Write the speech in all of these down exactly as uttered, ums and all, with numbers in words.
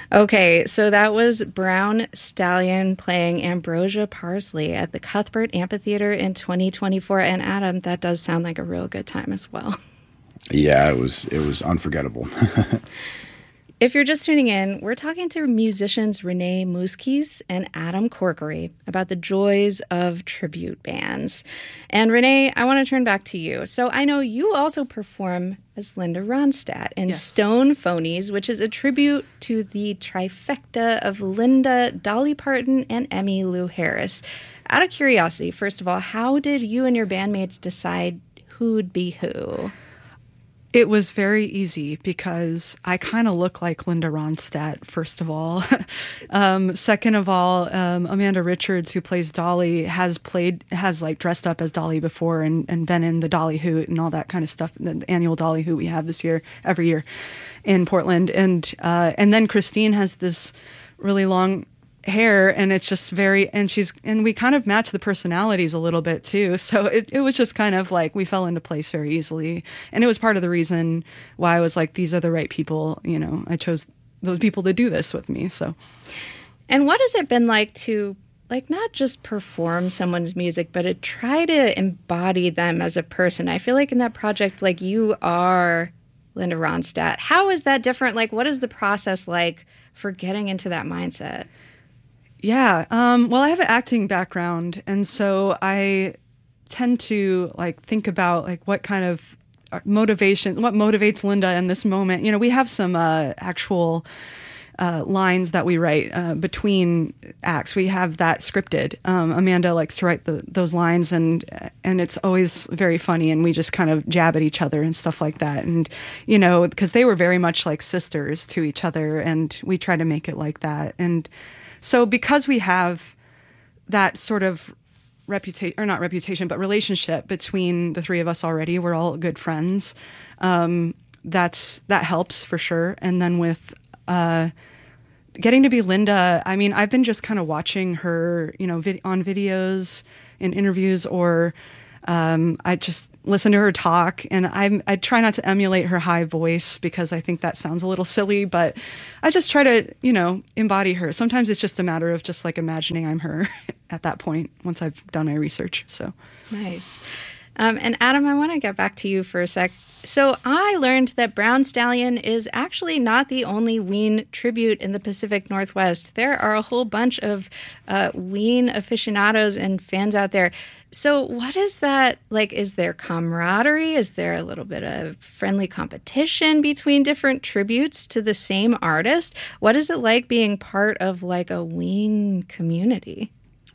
Okay, so that was Brown Stallion playing Ambrosia Parsley at the Cuthbert Amphitheater in twenty twenty-four. And Adam, that does sound like a real good time as well. Yeah, it was it was unforgettable. If you're just tuning in, we're talking to musicians Renee Muskies and Adam Corkery about the joys of tribute bands. And Renee, I want to turn back to you. So I know you also perform as Linda Ronstadt in Yes. Stone Phonies, which is a tribute to the trifecta of Linda, Dolly Parton, and Emmylou Harris. Out of curiosity, first of all, how did you and your bandmates decide who'd be who? It was very easy because I kind of look like Linda Ronstadt, first of all. um, second of all, um, Amanda Richards, who plays Dolly, has played, has like dressed up as Dolly before and, and been in the Dolly Hoot and all that kind of stuff, the annual Dolly Hoot we have this year, every year in Portland. And, uh, and then Christine has this really long hair, and it's just very, and she's, and we kind of match the personalities a little bit too. So it, it was just kind of like we fell into place very easily. And it was part of the reason why I was like, these are the right people. You know, I chose those people to do this with me. So. And what has it been like to, like, not just perform someone's music, but to try to embody them as a person? I feel like in that project, like, you are Linda Ronstadt. How is that different? Like, what is the process like for getting into that mindset? Yeah. Um, well, I have an acting background, and so I tend to like think about like what kind of motivation, what motivates Linda in this moment. You know, we have some uh, actual uh, lines that we write uh, between acts. We have that scripted. Um, Amanda likes to write the, those lines, and and it's always very funny, and we just kind of jab at each other and stuff like that. And, you know, because they were very much like sisters to each other, and we try to make it like that. And so because we have that sort of reputation, or not reputation, but relationship between the three of us already, we're all good friends. Um, that's, that helps for sure. And then with uh, getting to be Linda, I mean, I've been just kind of watching her, you know, vid- on videos, in interviews, or um, I just listen to her talk, and I'm, I try not to emulate her high voice because I think that sounds a little silly, but I just try to, you know, embody her. Sometimes it's just a matter of just like imagining I'm her at that point once I've done my research. So nice. Um, and Adam, I want to get back to you for a sec. So I learned that Brown Stallion is actually not the only Ween tribute in the Pacific Northwest. There are a whole bunch of uh, Ween aficionados and fans out there. So what is that like? Is there camaraderie? Is there a little bit of friendly competition between different tributes to the same artist? What is it like being part of like a Ween community?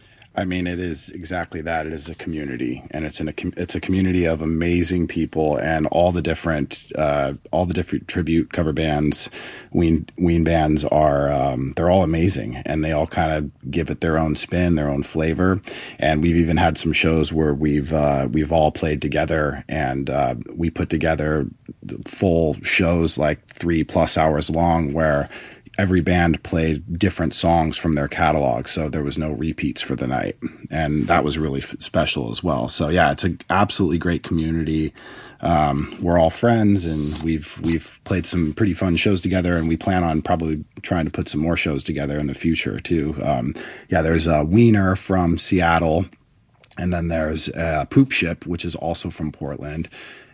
I mean, it is exactly that. It is a community, and it's in a it's a community of amazing people, and all the different uh, all the different tribute cover bands, Ween Ween bands are um, they're all amazing, and they all kind of give it their own spin, their own flavor. And we've even had some shows where we've uh, we've all played together, and uh, we put together full shows like three plus hours long, where every band played different songs from their catalog, so there was no repeats for the night, and that was really f- special as well. So yeah, it's an absolutely great community. Um, we're all friends, and we've we've played some pretty fun shows together, and we plan on probably trying to put some more shows together in the future too. Um, yeah, there's a Wiener from Seattle, and then there's uh, Poop Ship, which is also from Portland.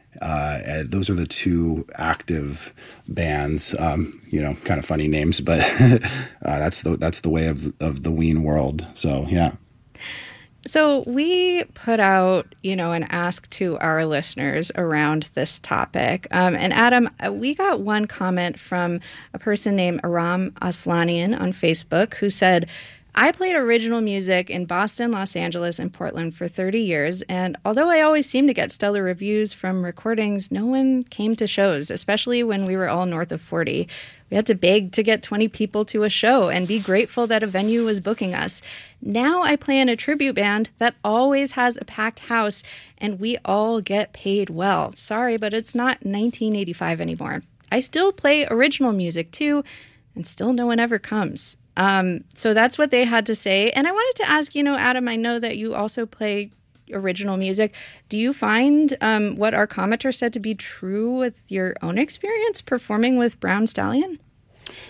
Uh, and those are the two active bands. Um, you know, kind of funny names, but uh, that's the that's the way of of the Ween world. So yeah. So we put out, you know, an ask to our listeners around this topic. Um, and Adam, we got one comment from a person named Aram Aslanian on Facebook who said, I played original music in Boston, Los Angeles, and Portland for thirty years, and although I always seemed to get stellar reviews from recordings, no one came to shows, especially when we were all north of forty. We had to beg to get twenty people to a show and be grateful that a venue was booking us. Now I play in a tribute band that always has a packed house, and we all get paid well. Sorry, but it's not nineteen eighty-five anymore. I still play original music, too, and still no one ever comes. Um, so that's what they had to say. And I wanted to ask, you know, Adam, I know that you also play original music. Do you find um, what our commenter said to be true with your own experience performing with Brown Stallion?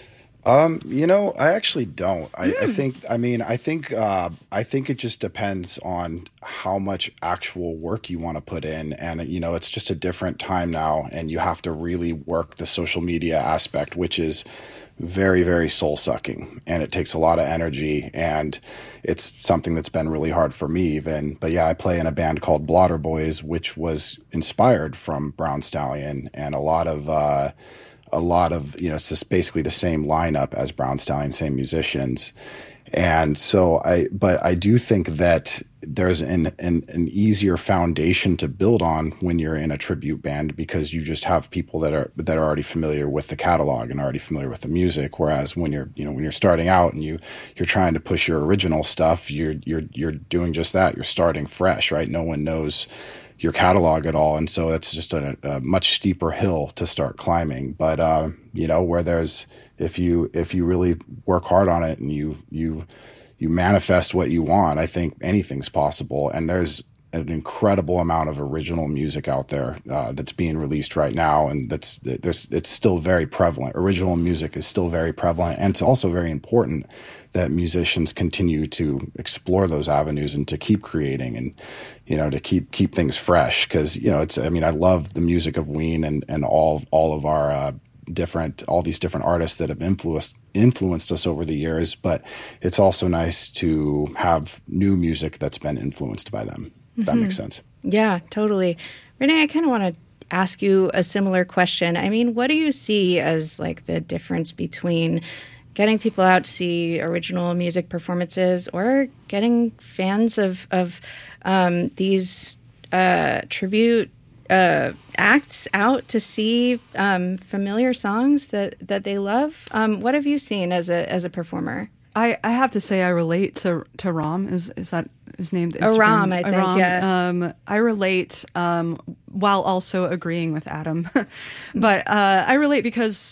Um, you know, I actually don't. I, mm. I think, I mean, I think, uh, I think it just depends on how much actual work you want to put in. And, you know, it's just a different time now, and you have to really work the social media aspect, which is very, very soul sucking, and it takes a lot of energy, and it's something that's been really hard for me even. But yeah, I play in a band called Blotter Boys, which was inspired from Brown Stallion, and a lot of, uh, a lot of, you know, it's just basically the same lineup as Brown Stallion, same musicians. And so I, but I do think that there's an, an, an easier foundation to build on when you're in a tribute band, because you just have people that are, that are already familiar with the catalog and already familiar with the music. Whereas when you're, you know, when you're starting out and you, you're trying to push your original stuff, you're, you're, you're doing just that. You're starting fresh, right? No one knows your catalog at all. And so it's just a, a much steeper hill to start climbing. But, uh, you know, where there's, if you, if you really work hard on it and you, you, you manifest what you want, I think anything's possible. And there's an incredible amount of original music out there, uh, that's being released right now. And that's, there's, it's still very prevalent. Original music is still very prevalent. And it's also very important that musicians continue to explore those avenues and to keep creating and, you know, to keep, keep things fresh. Cause, you know, it's, I mean, I love the music of Ween and, and all, all of our, uh, different, all these different artists that have influenced, influenced us over the years, but it's also nice to have new music that's been influenced by them. If that mm-hmm. makes sense. Yeah, totally. Renee, I kind of want to ask you a similar question. I mean, what do you see as like the difference between getting people out to see original music performances or getting fans of, of um, these uh, tribute uh, acts out to see um, familiar songs that, that they love? Um, what have you seen as a as a performer? I, I have to say I relate to to Ram. Is is that his name? Aram, I think. Aram. Yeah. Um, I relate um, while also agreeing with Adam, but uh, I relate because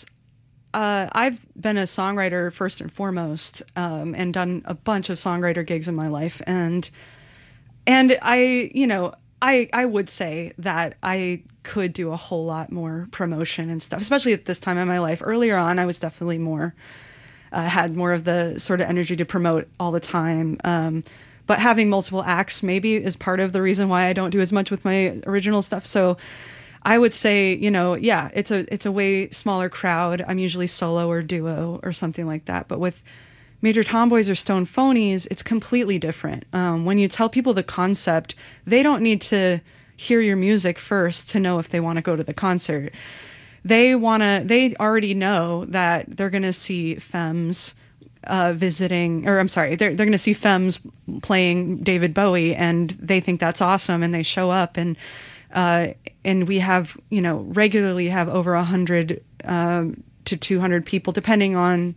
uh, I've been a songwriter first and foremost, um, and done a bunch of songwriter gigs in my life, and and I you know. I, I would say that I could do a whole lot more promotion and stuff, especially at this time in my life. Earlier on, I was definitely more, uh, had more of the sort of energy to promote all the time. Um, but having multiple acts maybe is part of the reason why I don't do as much with my original stuff. So I would say, you know, yeah, it's a it's a way smaller crowd. I'm usually solo or duo or something like that. But with Major Tomboys or Stone Phonies, it's completely different. Um, when you tell people the concept, they don't need to hear your music first to know if they want to go to the concert. They want to, they already know that they're going to see Femmes uh, visiting, or I'm sorry, they're, they're going to see Femmes playing David Bowie, and they think that's awesome, and they show up, and uh, and we have, you know, regularly have over one hundred um, to two hundred people, depending on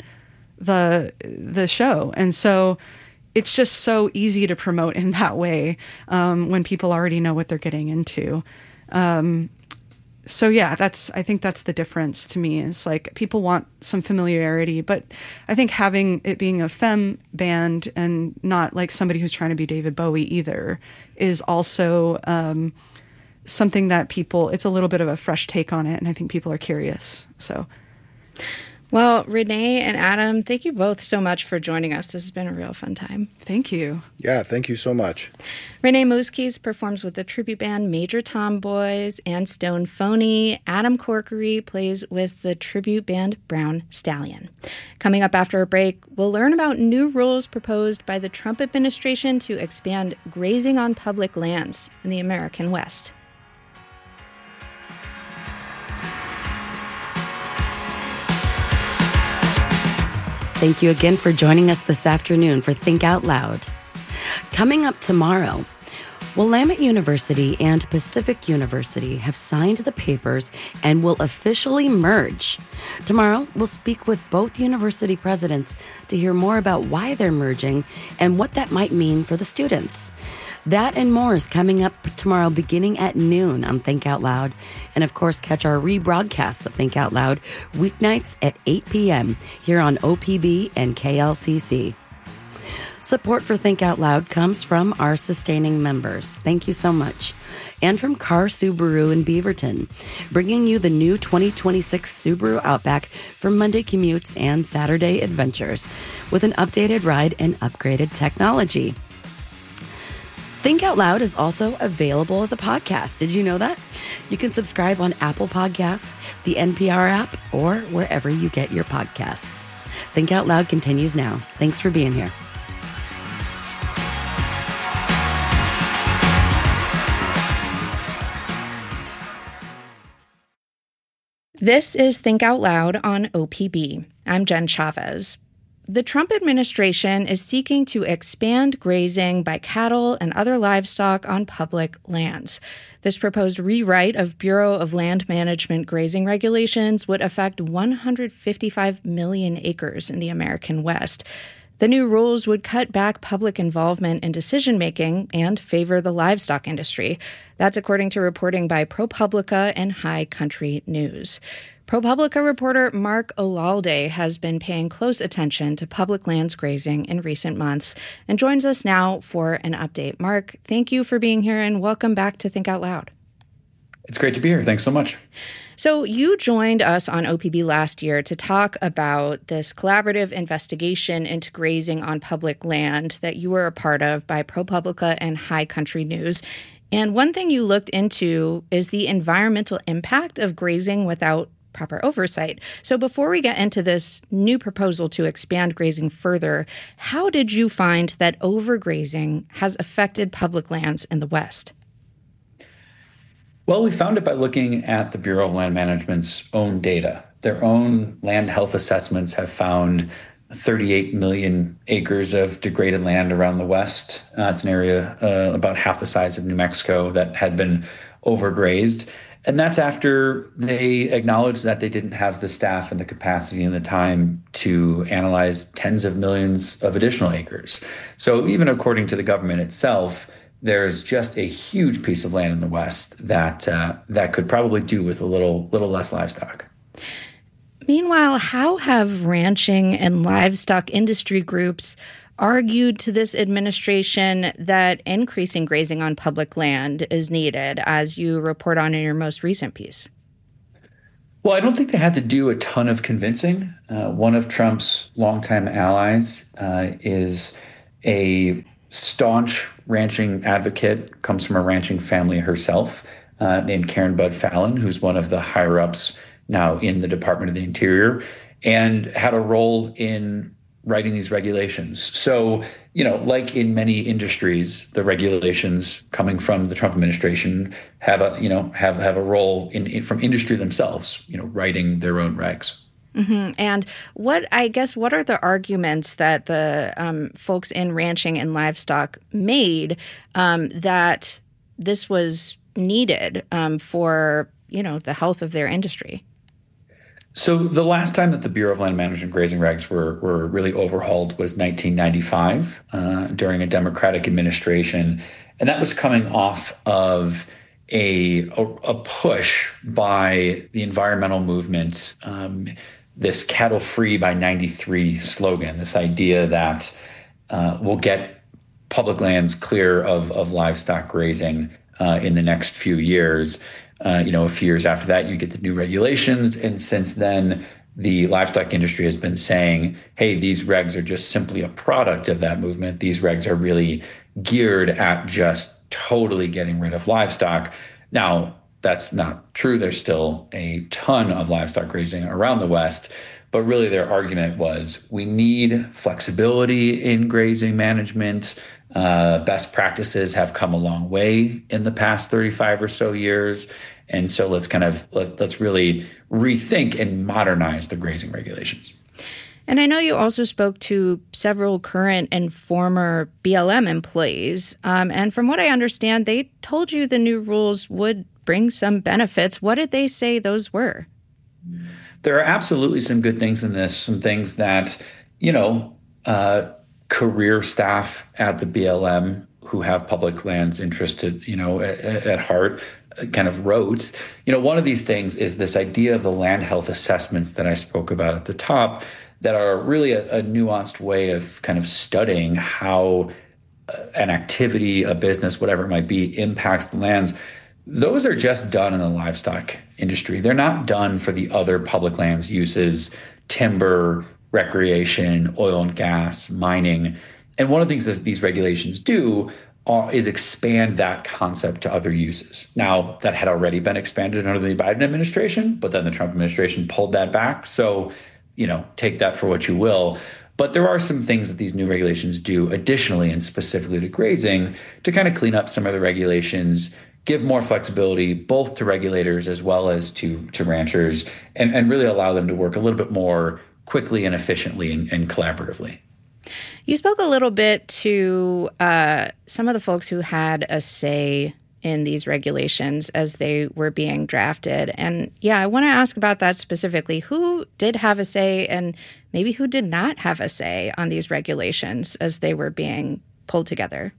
the the show. And so it's just so easy to promote in that way um, when people already know what they're getting into. Um, so yeah, that's I think that's the difference to me, is like people want some familiarity, but I think having it being a femme band and not like somebody who's trying to be David Bowie either is also um, something that people, it's a little bit of a fresh take on it, and I think people are curious. So well, Renee and Adam, thank you both so much for joining us. This has been a real fun time. Thank you. Yeah, thank you so much. Renee Muskies performs with the tribute band Major Tomboys and Stone Phony. Adam Corkery plays with the tribute band Brown Stallion. Coming up after a break, we'll learn about new rules proposed by the Trump administration to expand grazing on public lands in the American West. Thank you again for joining us this afternoon for Think Out Loud. Coming up tomorrow, Willamette University and Pacific University have signed the papers and will officially merge. Tomorrow, we'll speak with both university presidents to hear more about why they're merging and what that might mean for the students. That and more is coming up tomorrow beginning at noon on Think Out Loud. And of course, catch our rebroadcasts of Think Out Loud weeknights at eight p.m. here on O P B and K L C C. Support for Think Out Loud comes from our sustaining members. Thank you so much. and from Car Subaru in Beaverton, bringing you the new twenty twenty-six Subaru Outback for Monday commutes and Saturday adventures with an updated ride and upgraded technology. Think Out Loud is also available as a podcast. Did you know that? You can subscribe on Apple Podcasts, the N P R app, or wherever you get your podcasts. Think Out Loud continues now. Thanks for being here. This is Think Out Loud on O P B. I'm Jen Chavez. The Trump administration is seeking to expand grazing by cattle and other livestock on public lands. This proposed rewrite of Bureau of Land Management grazing regulations would affect one hundred fifty-five million acres in the American West. The new rules would cut back public involvement in decision-making and favor the livestock industry. That's according to reporting by ProPublica and High Country News. ProPublica reporter Mark Olalde has been paying close attention to public lands grazing in recent months and joins us now for an update. Mark, thank you for being here and welcome back to Think Out Loud. It's great to be here. Thanks so much. So you joined us on O P B last year to talk about this collaborative investigation into grazing on public land that you were a part of by ProPublica and High Country News. And one thing you looked into is the environmental impact of grazing without proper oversight. So before we get into this new proposal to expand grazing further, how did you find that overgrazing has affected public lands in the West? Well, we found it by looking at the Bureau of Land Management's own data. Their own land health assessments have found thirty-eight million acres of degraded land around the West. Uh, it's an area uh, about half the size of New Mexico that had been overgrazed. And that's after they acknowledged that they didn't have the staff and the capacity and the time to analyze tens of millions of additional acres. So even according to the government itself, there's just a huge piece of land in the West that uh, that could probably do with a little little less livestock. Meanwhile, how have ranching and livestock industry groups argued to this administration that increasing grazing on public land is needed, as you report on in your most recent piece? Well, I don't think they had to do a ton of convincing. Uh, one of Trump's longtime allies uh, is a staunch ranching advocate, comes from a ranching family herself, uh, named Karen Budd Fallon, who's one of the higher-ups now in the Department of the Interior, and had a role in writing these regulations. So, you know, like in many industries, the regulations coming from the Trump administration have a, you know, have, have a role in, in from industry themselves, you know, writing their own regs. Mm-hmm. And what, I guess, what are the arguments that the um, folks in ranching and livestock made um, that this was needed um, for, you know, the health of their industry? So the last time that the Bureau of Land Management grazing regs were were really overhauled was nineteen ninety-five uh, during a Democratic administration. And that was coming off of a, a, a push by the environmental movement, um, this cattle free by ninety-three slogan, this idea that uh, we'll get public lands clear of, of livestock grazing uh, in the next few years. Uh, you know, a few years after that, you get the new regulations. And since then, the livestock industry has been saying, hey, these regs are just simply a product of that movement. These regs are really geared at just totally getting rid of livestock. Now, that's not true. There's still a ton of livestock grazing around the West. But really, their argument was we need flexibility in grazing management. Uh, best practices have come a long way in the past thirty-five or so years. And so let's kind of let, let's really rethink and modernize the grazing regulations. And I know you also spoke to several current and former B L M employees. Um, and from what I understand, they told you the new rules would bring some benefits. What did they say those were? There are absolutely some good things in this, some things that, you know, uh, career staff at the B L M who have public lands interested, you know, at, at heart, kind of wrote. You know, one of these things is this idea of the land health assessments that I spoke about at the top that are really a, a nuanced way of kind of studying how uh, an activity, a business, whatever it might be, impacts the lands. those are just done in the livestock industry. They're not done for the other public lands uses, timber, recreation, oil and gas, mining. And one of the things that these regulations do uh, is expand that concept to other uses. Now, that had already been expanded under the Biden administration, but then the Trump administration pulled that back. So, you know, take that for what you will. But there are some things that these new regulations do additionally and specifically to grazing to kind of clean up some of the regulations, give more flexibility both to regulators as well as to, to ranchers, and, and really allow them to work a little bit more quickly and efficiently and, and collaboratively. You spoke a little bit to uh, some of the folks who had a say in these regulations as they were being drafted. And yeah, I want to ask about that specifically. Who did have a say and maybe who did not have a say on these regulations as they were being pulled together?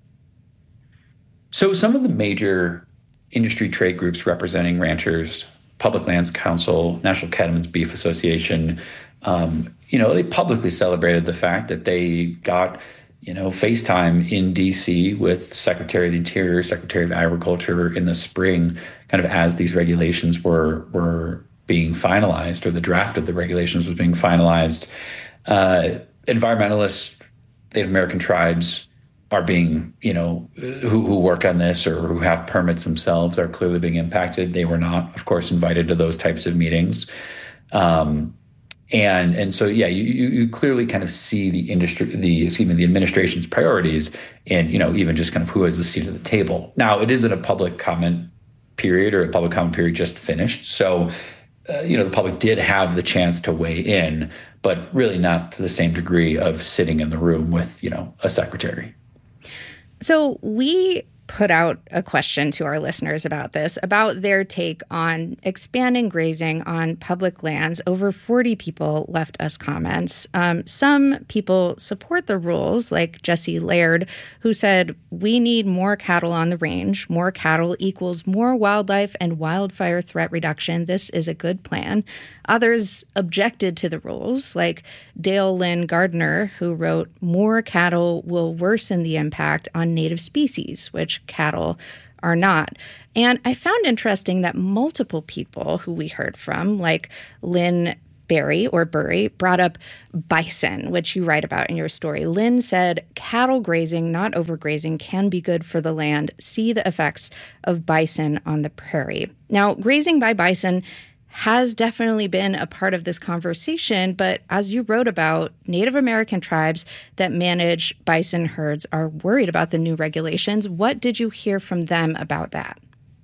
So some of the major industry trade groups representing ranchers, Public Lands Council, National Cattlemen's Beef Association, um, you know, they publicly celebrated the fact that they got, you know, FaceTime in D C with Secretary of the Interior, Secretary of Agriculture in the spring, kind of as these regulations were were being finalized, or the draft of the regulations was being finalized. Uh, environmentalists, Native American tribes are being, you know, who, who work on this or who have permits themselves are clearly being impacted. They were not, of course, invited to those types of meetings. Um, And and so, yeah, you, you clearly kind of see the industry, the excuse me, the administration's priorities, and you know, even just kind of who has the seat at the table. Now, it isn't a public comment period, or a public comment period just finished, so uh, you know, the public did have the chance to weigh in, but really not to the same degree of sitting in the room with, you know, a secretary. So we put out a question to our listeners about this, about their take on expanding grazing on public lands. Over forty people left us comments. Um, some people support the rules, like Jesse Laird, who said, "We need more cattle on the range. More cattle equals more wildlife and wildfire threat reduction. This is a good plan." Others objected to the rules, like Dale Lynn Gardner, who wrote, "More cattle will worsen the impact on native species," which cattle are not. And I found interesting that multiple people who we heard from, like Lynn Berry or Burry, brought up bison, which you write about in your story. Lynn said, "Cattle grazing, not overgrazing, can be good for the land. See the effects of bison on the prairie." Now, grazing by bison has definitely been a part of this conversation, but as you wrote about, Native American tribes that manage bison herds are worried about the new regulations. What did you hear from them about that?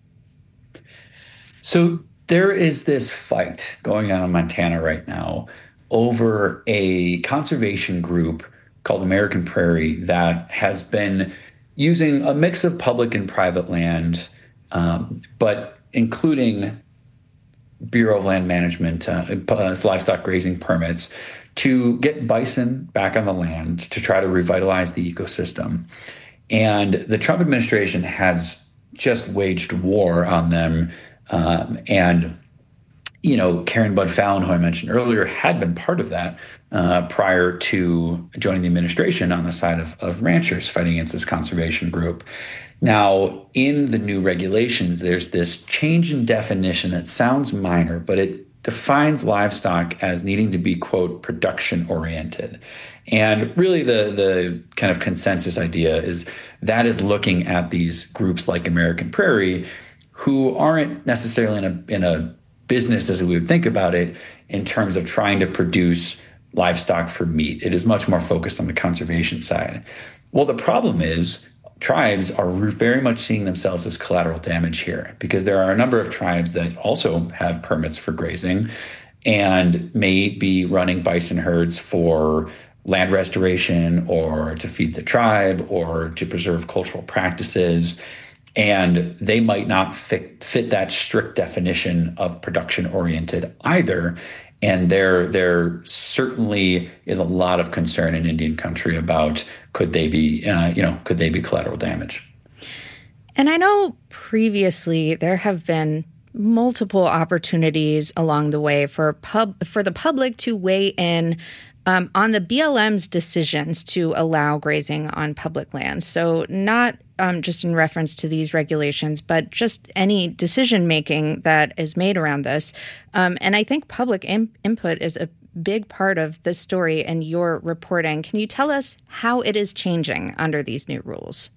So there is this fight going on in Montana right now over a conservation group called American Prairie that has been using a mix of public and private land, um, but including Bureau of Land Management, uh, uh, livestock grazing permits to get bison back on the land to try to revitalize the ecosystem. And the Trump administration has just waged war on them. Um, and, you know, Karen Budd Fallon, who I mentioned earlier, had been part of that uh, prior to joining the administration on the side of, of ranchers fighting against this conservation group. Now, in the new regulations, there's this change in definition that sounds minor, but it defines livestock as needing to be, quote, production oriented. And really the, the kind of consensus idea is that is looking at these groups like American Prairie, who aren't necessarily in a, in a business as we would think about it in terms of trying to produce livestock for meat. It is much more focused on the conservation side. Well, the problem is, tribes are very much seeing themselves as collateral damage here, because there are a number of tribes that also have permits for grazing and may be running bison herds for land restoration or to feed the tribe or to preserve cultural practices. And they might not fit, fit that strict definition of production oriented either. And there, there certainly is a lot of concern in Indian country about could they be, uh, you know, could they be collateral damage? And I know previously there have been multiple opportunities along the way for pub for the public to weigh in um, on the B L M's decisions to allow grazing on public lands. So not um, just in reference to these regulations, but just any decision-making that is made around this. Um, and I think public in- input is a big part of this story and your reporting. Can you tell us how it is changing under these new rules?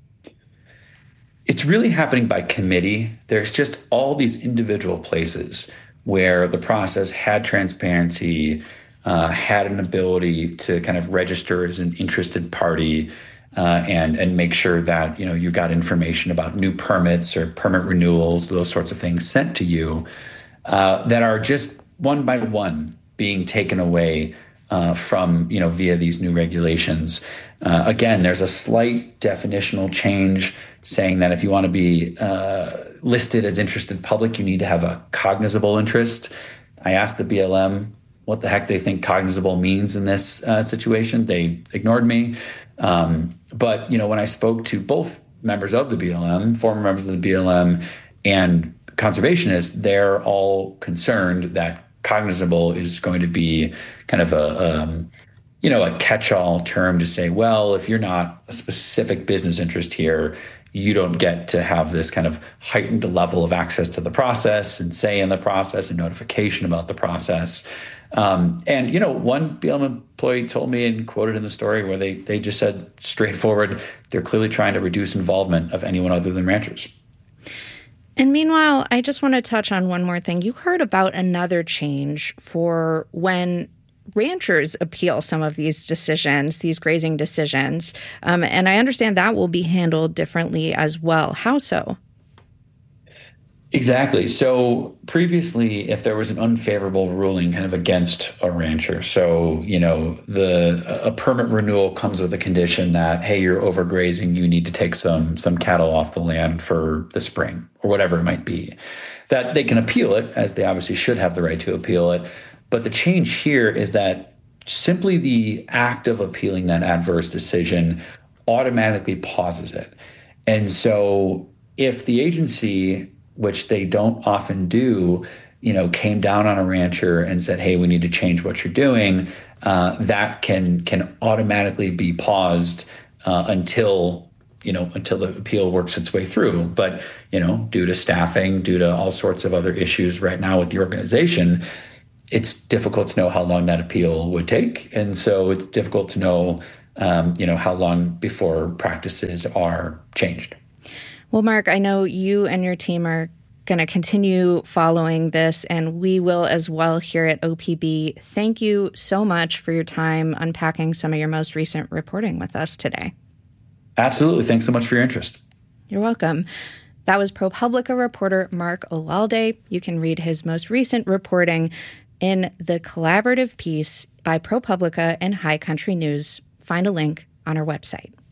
It's really happening by committee. There's just all these individual places where the process had transparency, uh, had an ability to kind of register as an interested party, uh, and and make sure that you know you got information about new permits or permit renewals, those sorts of things sent to you, uh, that are just one by one being taken away uh, from you know via these new regulations. Uh, again, there's a slight definitional change saying that if you want to be uh, listed as interested public, you need to have a cognizable interest. I asked the B L M what the heck they think cognizable means in this uh, situation. They ignored me. Um, but, you know, when I spoke to both members of the B L M, former members of the B L M, and conservationists, they're all concerned that cognizable is going to be kind of a, um, you know, a catch-all term to say, well, if you're not a specific business interest here, you don't get to have this kind of heightened level of access to the process and say in the process and notification about the process. Um, and, you know, one B L M employee told me and quoted in the story where they they just said straightforward, they're clearly trying to reduce involvement of anyone other than ranchers. And meanwhile, I just want to touch on one more thing. You heard about another change for when ranchers appeal some of these decisions, these grazing decisions. Um, and I understand that will be handled differently as well. How so? Exactly. So previously, if there was an unfavorable ruling kind of against a rancher, so, you know, the a permit renewal comes with a condition that, hey, you're overgrazing, you need to take some some cattle off the land for the spring or whatever it might be, that they can appeal it, as they obviously should have the right to appeal it. But the change here is that simply the act of appealing that adverse decision automatically pauses it. And so if the agency, which they don't often do, you know, came down on a rancher and said, hey, we need to change what you're doing, uh, that can can automatically be paused uh, until, you know, until the appeal works its way through. But, you know, due to staffing, due to all sorts of other issues right now with the organization, it's difficult to know how long that appeal would take. And so it's difficult to know, um, you know, how long before practices are changed. Well, Mark, I know you and your team are going to continue following this, and we will as well here at O P B. Thank you so much for your time unpacking some of your most recent reporting with us today. Absolutely. Thanks so much for your interest. You're welcome. That was ProPublica reporter Mark Olalde. You can read his most recent reporting in the collaborative piece by ProPublica and High Country News. Find a link on our website.